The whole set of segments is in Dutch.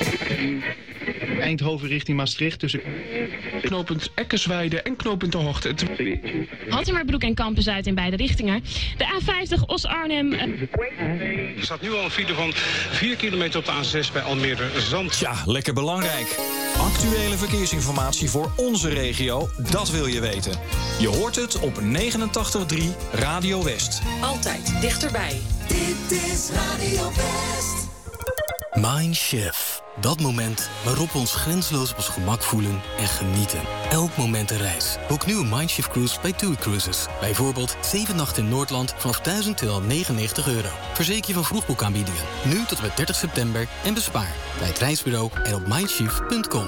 Eindhoven richting Maastricht tussen knooppunt Eckersweide en knooppunt De Hoogte. Hattemerbroek en Kampen-Zuid in beide richtingen. De A50 Os-Arnhem. Er staat nu al een file van 4 kilometer op de A6 bij Almere-Zand. Ja, lekker belangrijk. Actuele verkeersinformatie voor onze regio, dat wil je weten. Je hoort het op 89.3 Radio West. Altijd dichterbij. Dit is Radio West. Mindshift. Dat moment waarop we ons grenzeloos op ons gemak voelen en genieten. Elk moment een reis. Boek nu een Mindshift cruise bij TUI Cruises. Bijvoorbeeld 7 nachten in Noordland vanaf €1.299. Verzeker je van vroegboekaanbiedingen. Nu tot en met 30 september en bespaar bij het reisbureau en op mindshift.com.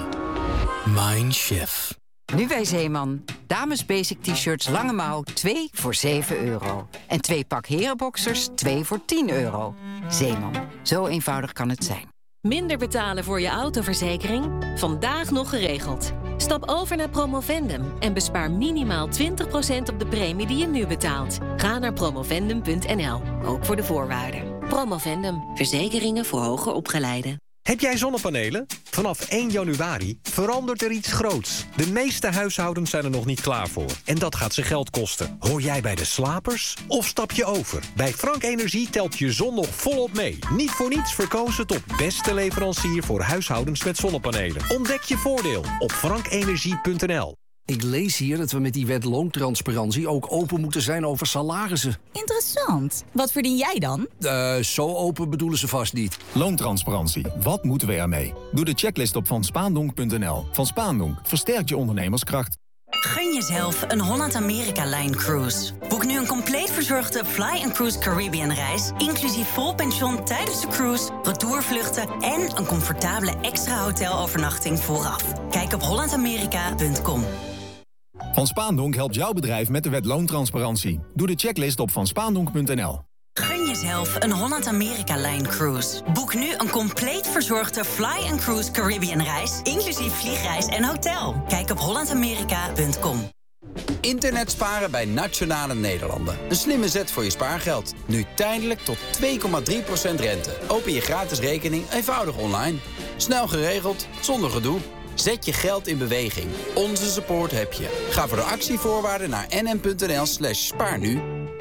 Mindshift. Nu bij Zeeman. Dames basic t-shirts lange mouw 2 voor €7. En 2 pak herenboxers 2 voor €10. Zeeman. Zo eenvoudig kan het zijn. Minder betalen voor je autoverzekering? Vandaag nog geregeld. Stap over naar Promovendum en bespaar minimaal 20% op de premie die je nu betaalt. Ga naar promovendum.nl, ook voor de voorwaarden. Promovendum, verzekeringen voor hoger opgeleiden. Heb jij zonnepanelen? Vanaf 1 januari verandert er iets groots. De meeste huishoudens zijn er nog niet klaar voor. En dat gaat ze geld kosten. Hoor jij bij de slapers? Of stap je over? Bij Frank Energie telt je zon nog volop mee. Niet voor niets verkozen tot beste leverancier voor huishoudens met zonnepanelen. Ontdek je voordeel op frankenergie.nl. Ik lees hier dat we met die wet loontransparantie ook open moeten zijn over salarissen. Interessant. Wat verdien jij dan? Zo open bedoelen ze vast niet. Loontransparantie. Wat moeten we ermee? Doe de checklist op vanspaandonk.nl. Van Spaandonk versterkt je ondernemerskracht. Gun jezelf een Holland-Amerika-Line-cruise. Boek nu een compleet verzorgde Fly&Cruise Caribbean-reis... inclusief vol pension tijdens de cruise, retourvluchten... en een comfortabele extra hotelovernachting vooraf. Kijk op hollandamerika.com. Van Spaandonk helpt jouw bedrijf met de wet loontransparantie. Doe de checklist op vanspaandonk.nl. Gun jezelf een Holland-Amerika-Line-cruise. Boek nu een compleet verzorgde Fly&Cruise Caribbean-reis... inclusief vliegreis en hotel. Kijk op hollandamerika.com. Internet sparen bij Nationale Nederlanden. Een slimme zet voor je spaargeld. Nu tijdelijk tot 2,3% rente. Open je gratis rekening eenvoudig online. Snel geregeld, zonder gedoe. Zet je geld in beweging. Onze support heb je. Ga voor de actievoorwaarden naar nm.nl/spaarnu.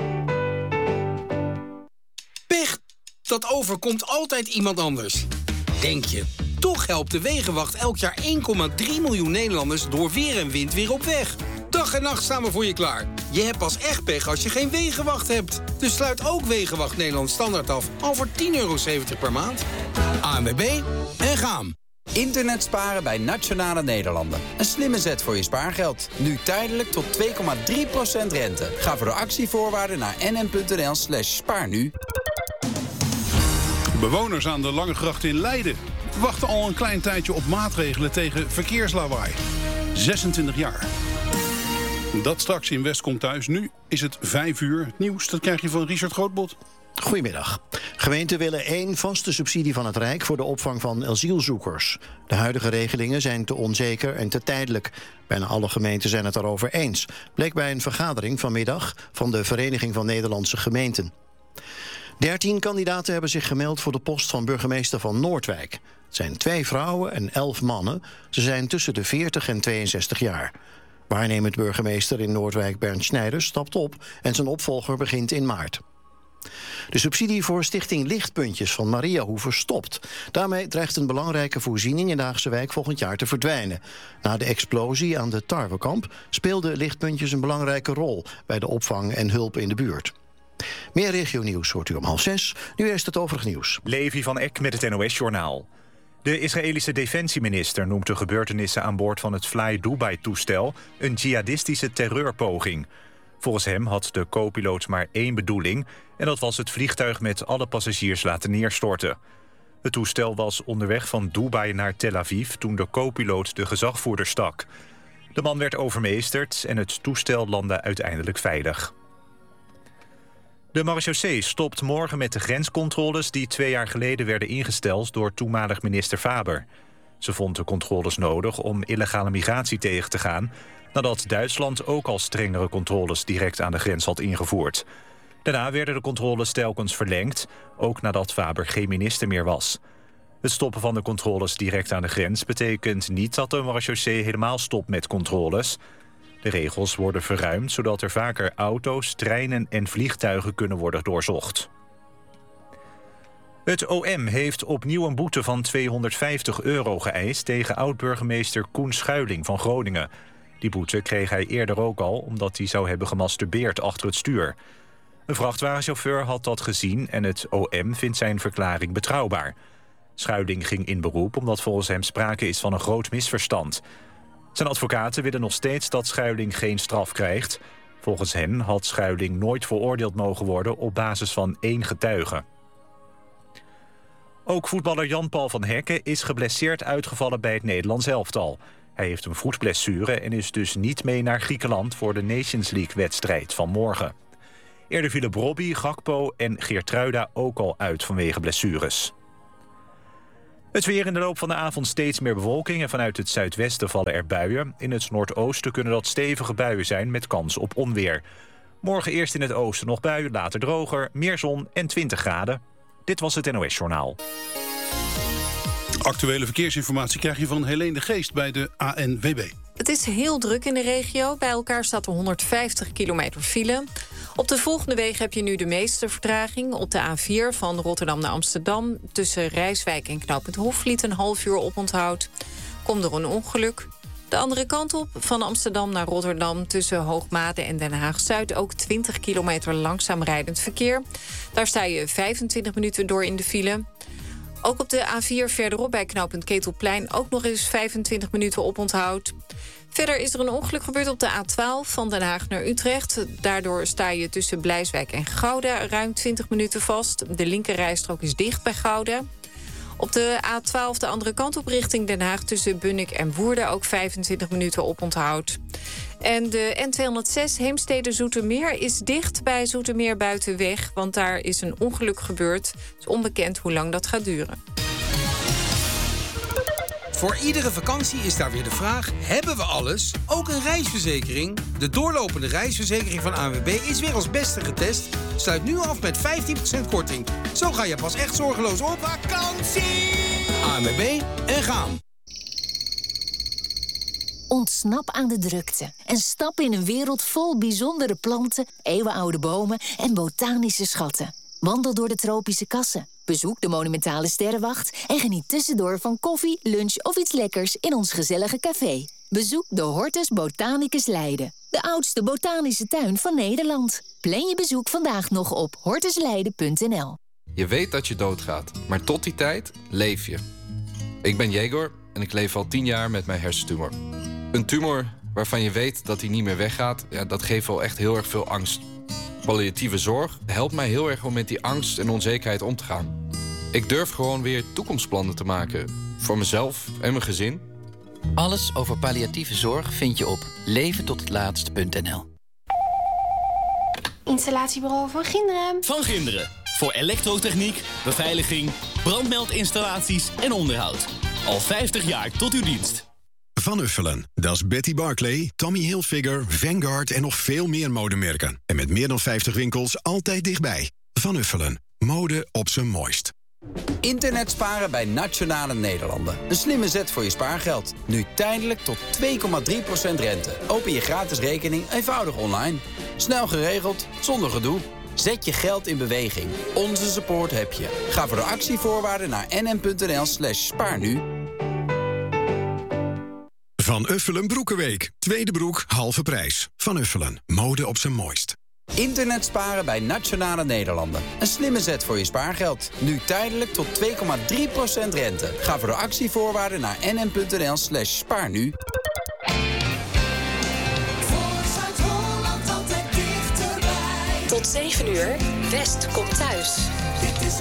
Pech, dat overkomt altijd iemand anders. Denk je. Toch helpt de Wegenwacht elk jaar 1,3 miljoen Nederlanders door weer en wind weer op weg. Dag en nacht staan we voor je klaar. Je hebt pas echt pech als je geen Wegenwacht hebt. Dus sluit ook Wegenwacht Nederland standaard af al voor €10,70 per maand. ANWB en gaan. Internet sparen bij Nationale Nederlanden. Een slimme zet voor je spaargeld. Nu tijdelijk tot 2,3% rente. Ga voor de actievoorwaarden naar nm.nl/spaarnu. Bewoners aan de Langegracht in Leiden wachten al een klein tijdje op maatregelen tegen verkeerslawaai. 26 jaar. Dat straks in West komt thuis. Nu is het 5 uur. Nieuws, dat krijg je van Richard Grootbot. Goedemiddag. Gemeenten willen 1 vaste subsidie van het Rijk voor de opvang van asielzoekers. De huidige regelingen zijn te onzeker en te tijdelijk. Bijna alle gemeenten zijn het daarover eens, bleek bij een vergadering vanmiddag van de Vereniging van Nederlandse Gemeenten. 13 kandidaten hebben zich gemeld voor de post van burgemeester van Noordwijk. Het zijn 2 vrouwen en 11 mannen. Ze zijn tussen de 40 en 62 jaar. Waarnemend burgemeester in Noordwijk Bernd Snijders stapt op en zijn opvolger begint in maart. De subsidie voor Stichting Lichtpuntjes van Mariahoever stopt. Daarmee dreigt een belangrijke voorziening in de Haagse wijk volgend jaar te verdwijnen. Na de explosie aan de Tarwekamp speelde Lichtpuntjes een belangrijke rol bij de opvang en hulp in de buurt. Meer regionieuws hoort u om 5:30. Nu eerst het overige nieuws. Levi van Eck met het NOS-journaal. De Israëlische defensieminister noemt de gebeurtenissen aan boord van het Fly Dubai-toestel een jihadistische terreurpoging. Volgens hem had de co-piloot maar 1 bedoeling en dat was het vliegtuig met alle passagiers laten neerstorten. Het toestel was onderweg van Dubai naar Tel Aviv toen de co-piloot de gezagvoerder stak. De man werd overmeesterd en het toestel landde uiteindelijk veilig. De marechaussee stopt morgen met de grenscontroles die 2 jaar geleden werden ingesteld door toenmalig minister Faber. Ze vond de controles nodig om illegale migratie tegen te gaan, nadat Duitsland ook al strengere controles direct aan de grens had ingevoerd. Daarna werden de controles telkens verlengd, ook nadat Faber geen minister meer was. Het stoppen van de controles direct aan de grens betekent niet dat de marechaussee helemaal stopt met controles. De regels worden verruimd zodat er vaker auto's, treinen en vliegtuigen kunnen worden doorzocht. Het OM heeft opnieuw een boete van €250 geëist tegen oud-burgemeester Koen Schuiling van Groningen. Die boete kreeg hij eerder ook al omdat hij zou hebben gemasturbeerd achter het stuur. Een vrachtwagenchauffeur had dat gezien en het OM vindt zijn verklaring betrouwbaar. Schuiling ging in beroep omdat volgens hem sprake is van een groot misverstand. Zijn advocaten willen nog steeds dat Schuiling geen straf krijgt. Volgens hen had Schuiling nooit veroordeeld mogen worden op basis van 1 getuige. Ook voetballer Jan-Paul van Hekken is geblesseerd uitgevallen bij het Nederlands elftal. Hij heeft een voetblessure en is dus niet mee naar Griekenland voor de Nations League-wedstrijd van morgen. Eerder vielen Brobbey, Gakpo en Geertruida ook al uit vanwege blessures. Het weer: in de loop van de avond steeds meer bewolking en vanuit het zuidwesten vallen er buien. In het noordoosten kunnen dat stevige buien zijn met kans op onweer. Morgen eerst in het oosten nog buien, later droger, meer zon en 20 graden. Dit was het NOS Journaal. Actuele verkeersinformatie krijg je van Helene de Geest bij de ANWB. Het is heel druk in de regio. Bij elkaar staat er 150 kilometer file. Op de volgende wegen heb je nu de meeste vertraging. Op de A4 van Rotterdam naar Amsterdam tussen Rijswijk en Knooppunt Hofvliet een half uur oponthoud. Komt er een ongeluk. De andere kant op, van Amsterdam naar Rotterdam tussen Hoogmade en Den Haag-Zuid ook 20 kilometer langzaam rijdend verkeer. Daar sta je 25 minuten door in de file. Ook op de A4 verderop bij knooppunt Ketelplein ook nog eens 25 minuten oponthoud. Verder is er een ongeluk gebeurd op de A12 van Den Haag naar Utrecht. Daardoor sta je tussen Blijswijk en Gouda ruim 20 minuten vast. De linkerrijstrook is dicht bij Gouda. Op de A12 de andere kant op richting Den Haag tussen Bunnik en Woerden ook 25 minuten oponthoud. En de N206 Heemstede-Zoetermeer is dicht bij Zoetermeer Buitenweg, want daar is een ongeluk gebeurd. Het is onbekend hoe lang dat gaat duren. Voor iedere vakantie is daar weer de vraag: hebben we alles? Ook een reisverzekering? De doorlopende reisverzekering van ANWB is weer als beste getest. Sluit nu af met 15% korting. Zo ga je pas echt zorgeloos op vakantie. ANWB en gaan. Ontsnap aan de drukte en stap in een wereld vol bijzondere planten, eeuwenoude bomen en botanische schatten. Wandel door de tropische kassen, bezoek de monumentale sterrenwacht en geniet tussendoor van koffie, lunch of iets lekkers in ons gezellige café. Bezoek de Hortus Botanicus Leiden, de oudste botanische tuin van Nederland. Plan je bezoek vandaag nog op hortusleiden.nl. Je weet dat je doodgaat, maar tot die tijd leef je. Ik ben Jegor en ik leef al 10 jaar met mijn hersentumor. Een tumor waarvan je weet dat hij niet meer weggaat, ja, dat geeft wel echt heel erg veel angst. Palliatieve zorg helpt mij heel erg om met die angst en onzekerheid om te gaan. Ik durf gewoon weer toekomstplannen te maken. Voor mezelf en mijn gezin. Alles over palliatieve zorg vind je op leventothetlaatst.nl. Installatiebureau Van Ginderen. Van Ginderen. Voor elektrotechniek, beveiliging, brandmeldinstallaties en onderhoud. Al 50 jaar tot uw dienst. Van Uffelen, dat is Betty Barclay, Tommy Hilfiger, Vanguard en nog veel meer modemerken. En met meer dan 50 winkels altijd dichtbij. Van Uffelen, mode op zijn mooist. Internet sparen bij Nationale Nederlanden. Een slimme zet voor je spaargeld. Nu tijdelijk tot 2,3% rente. Open je gratis rekening eenvoudig online. Snel geregeld, zonder gedoe. Zet je geld in beweging. Onze support heb je. Ga voor de actievoorwaarden naar nm.nl/spaarnu. Van Uffelen Broekenweek. Tweede broek, halve prijs. Van Uffelen, mode op zijn mooist. Internet sparen bij Nationale Nederlanden. Een slimme zet voor je spaargeld. Nu tijdelijk tot 2,3% rente. Ga voor de actievoorwaarden naar nm.nl/spaarnu. Tot 7 uur, West komt thuis. Dit is